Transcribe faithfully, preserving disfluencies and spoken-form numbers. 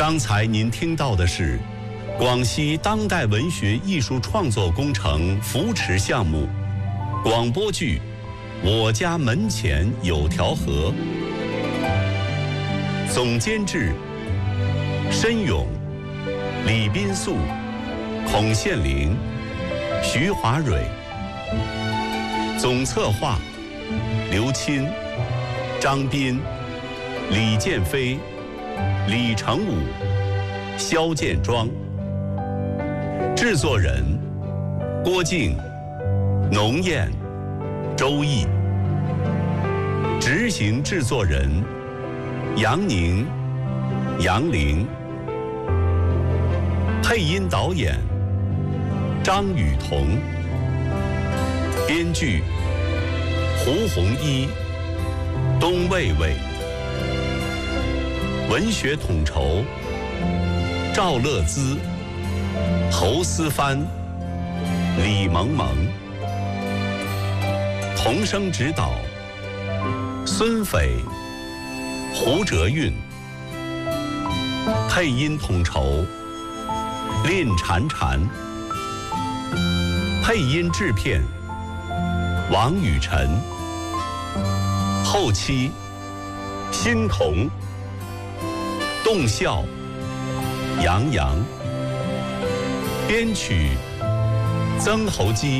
刚才您听到的是广西当代文学艺术创作工程扶持项目广播剧《我家门前有条河》，总监制申勇、李斌素、孔宪玲、徐华蕊，总策划刘钦、张斌、李建飞、李成武、肖建庄，制作人郭靖、农燕、周毅，执行制作人杨宁、杨玲，配音导演张雨桐，编剧胡红一、东卫卫，文学统筹赵乐滋、侯思帆、李萌萌，同声指导孙斐、胡哲韵，配音统筹令婵婵，配音制片王雨晨，后期欣桐、动效杨洋，编曲曾侯基。